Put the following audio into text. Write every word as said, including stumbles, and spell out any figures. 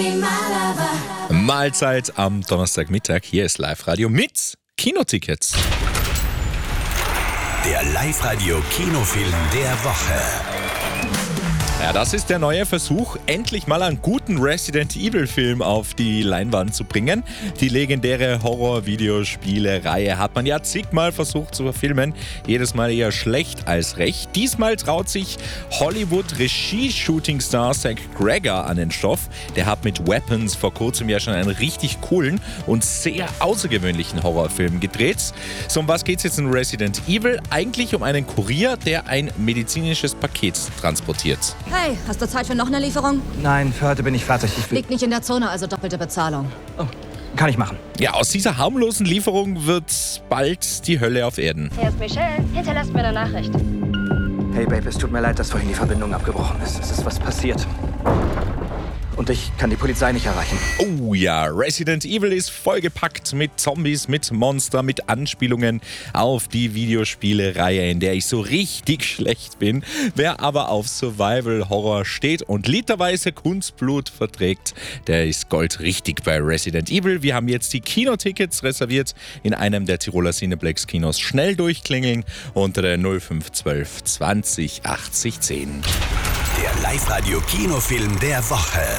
Mahlzeit am Donnerstagmittag. Hier ist Live-Radio mit Kinotickets. Der Live-Radio-Kinofilm der Woche. Ja, das ist der neue Versuch, endlich mal einen guten Resident Evil-Film auf die Leinwand zu bringen. Die legendäre Horror-Videospiele-Reihe hat man ja zigmal versucht zu verfilmen. Jedes Mal eher schlecht als recht. Diesmal traut sich Hollywood-Regie-Shooting-Star Zach Gregor an den Stoff. Der hat mit Weapons vor kurzem ja schon einen richtig coolen und sehr außergewöhnlichen Horrorfilm gedreht. So, um was geht's jetzt in Resident Evil? Eigentlich um einen Kurier, der ein medizinisches Paket transportiert. Hey, hast du Zeit für noch eine Lieferung? Nein, für heute bin ich fertig. Ich will... Liegt nicht in der Zone, also doppelte Bezahlung. Oh, kann ich machen. Ja, aus dieser harmlosen Lieferung wird bald die Hölle auf Erden. Hier ist Michelle. Hinterlasst mir eine Nachricht. Hey Babe, es tut mir leid, dass vorhin die Verbindung abgebrochen ist. Es ist was passiert. Und ich kann die Polizei nicht erreichen. Oh ja, Resident Evil ist vollgepackt mit Zombies, mit Monster, mit Anspielungen auf die Videospiele-Reihe, in der ich so richtig schlecht bin. Wer aber auf Survival-Horror steht und literweise Kunstblut verträgt, der ist goldrichtig bei Resident Evil. Wir haben jetzt die Kinotickets reserviert in einem der Tiroler Cineplex-Kinos. Schnell durchklingeln unter der null fünf eins zwei zwanzig achtzig zehn. Der Live-Radio-Kinofilm der Woche.